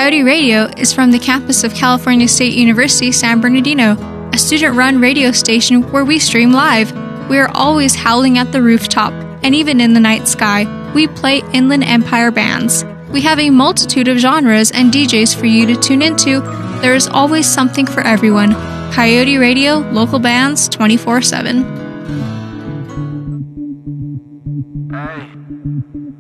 Coyote Radio is from the campus of California State University, San Bernardino, a student-run radio station where we stream live. We are always howling at the rooftop, and even in the night sky, we play Inland Empire bands. We have a multitude of genres and DJs for you to tune into. There is always something for everyone. Coyote Radio, local bands, 24/7.